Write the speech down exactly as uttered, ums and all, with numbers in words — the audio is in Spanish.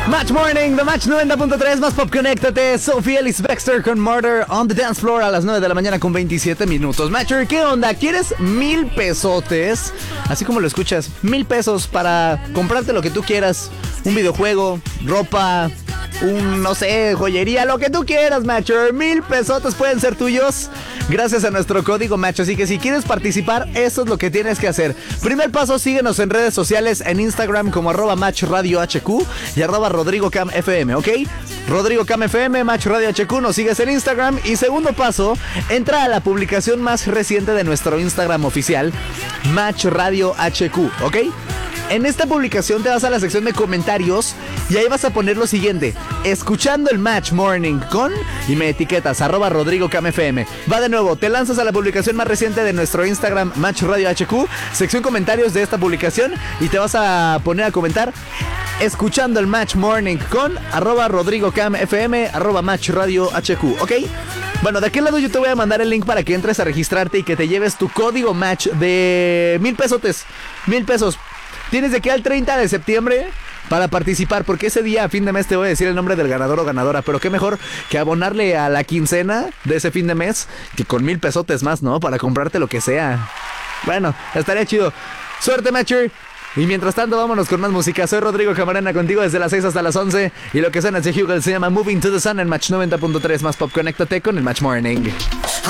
Match Morning, The Match noventa punto tres, más pop, conéctate. Sofía Ellis Bextor con Murder on the Dance Floor a las nueve de la mañana con veintisiete minutos. Matcher, ¿qué onda? ¿Quieres mil pesotes? Así como lo escuchas, mil pesos para comprarte lo que tú quieras. Un videojuego, ropa, un, no sé, joyería, lo que tú quieras, Matcher. Mil pesotes pueden ser tuyos gracias a nuestro código Match. Así que si quieres participar, eso es lo que tienes que hacer. Primer paso, síguenos en redes sociales, en Instagram como arroba Match Radio H Q y arroba Rodrigo Cam F M, ¿ok? Rodrigo Cam F M, Match Radio H Q, nos sigues en Instagram. Y segundo paso, entra a la publicación más reciente de nuestro Instagram oficial, Match Radio H Q, ¿ok? En esta publicación te vas a la sección de comentarios y ahí vas a poner lo siguiente: escuchando el Match Morning con, y me etiquetas, arroba Rodrigo Cam F M. Va de nuevo, te lanzas a la publicación más reciente de nuestro Instagram, Match Radio H Q, sección comentarios de esta publicación, y te vas a poner a comentar escuchando el Match Morning con, arroba Rodrigo Cam F M, arroba Match Radio H Q, ¿ok? Bueno, de aquel lado yo te voy a mandar el link para que entres a registrarte y que te lleves tu código Match de mil pesotes, mil pesos. Tienes de aquí al treinta de septiembre para participar, porque ese día a fin de mes te voy a decir el nombre del ganador o ganadora. Pero qué mejor que abonarle a la quincena de ese fin de mes que con mil pesotes más, ¿no? Para comprarte lo que sea. Bueno, estaría chido. Suerte, Matcher. Y mientras tanto, vámonos con más música. Soy Rodrigo Camarena contigo desde las seis hasta las once. Y lo que suena es de Hugel, se llama Moving to the Sun en Match noventa punto tres. Más pop, conéctate con el Match Morning.